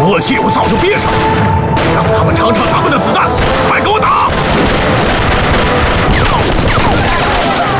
恶气我早就憋上了，让他们尝尝咱们的子弹！快给我打！